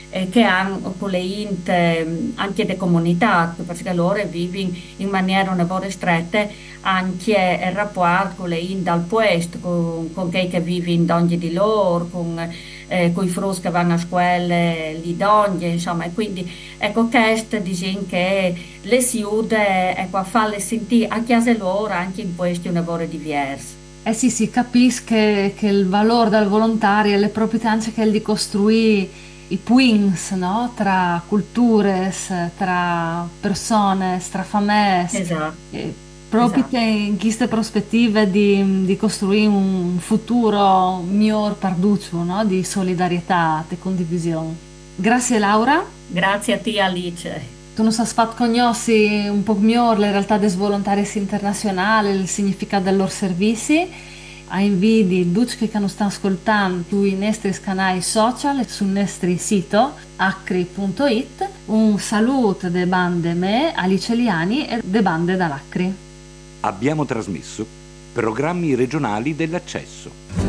che hanno con le anche le comunità, perché loro vivono in maniera una volta stretta anche il rapporto con le int dal puesto, con chi che vive in donde di loro, con i frus che vanno a scuola lì donde, insomma, e quindi ecco questo dicono che le si ude ecco, a farle sentire a casa loro anche in questi un lavoro diverso. Eh sì, sì, capisco che il valore del volontario è le proprietà anche che di costruire i puins, no? Tra culture, tra persone, tra famiglie, Esatto, e proprio esatto. in queste prospettive di costruire un futuro miglior per tutti, no? Di solidarietà e condivisione. Grazie Laura. Grazie a te Alice. Tu non sai fatto conosci un po' meglio le realtà des volontarios internazionali, il significato dei loro servizi. A invidi tutti che non stanno ascoltando sui nostri canali social e sul nostro sito acri.it. Un saluto de bande me, Alice Liani e de bande dall'Acri. Abbiamo trasmesso programmi regionali dell'accesso.